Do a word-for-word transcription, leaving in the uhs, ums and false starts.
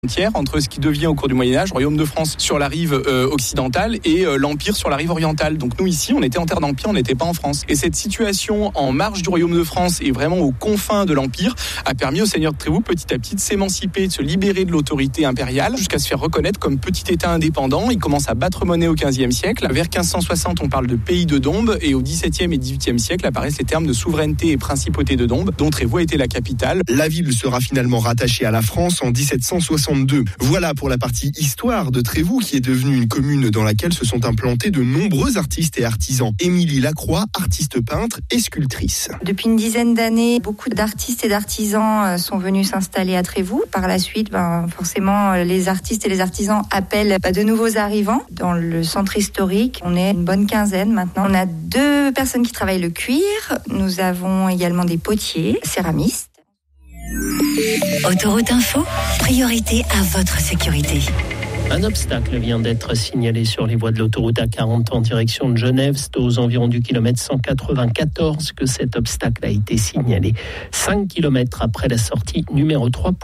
frontière entre ce qui devient au cours du Moyen-Âge, Royaume de France sur la rive euh, occidentale et euh, l'Empire sur la rive orientale. Donc nous ici, on était en terre d'Empire, on n'était pas en France. Et cette situation en marge du Royaume de France et vraiment aux confins de l'Empire a permis au seigneur de Trévoux petit à petit de s'émanciper, de se libérer de l'autorité impériale jusqu'à se faire reconnaître comme petit État indépendant. Il commence à battre monnaie au quinzième siècle. Vers quinze cent soixante, on parle de pays de Dombes et au dix-septième et dix-huitième siècle apparaissent les termes de souveraineté et principauté de Dombes, dont Trévoux a été la capitale. La ville sera finalement rattachée à la France en dix-sept cent soixante-deux. Voilà pour la partie histoire de Trévoux, qui est devenue une commune dans laquelle se sont implantés de nombreux artistes et artisans. Émilie Lacroix, artiste peintre et sculptrice. Depuis une dizaine d'années, beaucoup d'artistes et d'artisans sont venus s'installer à Trévoux. Par la suite, ben, forcément, les artistes et les artisans appellent de nouveaux arrivants. Dans le centre historique, on est une bonne quinzaine maintenant. On a deux personnes qui travaillent le cuir. Nous avons également des potiers, céramistes. Autoroute Info, priorité à votre sécurité. Un obstacle vient d'être signalé sur les voies de l'autoroute A quarante en direction de Genève. C'est aux environs du kilomètre cent quatre-vingt-quatorze que cet obstacle a été signalé. cinq kilomètres après la sortie numéro trois.